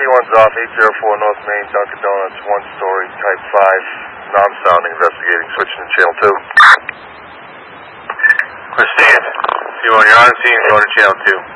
T1's off, 804 North Main, Dunkin' Donuts, 1-story, type 5, non-sounding, investigating, switching to channel 2. Christine, T1, you're on the scene, going to channel 2.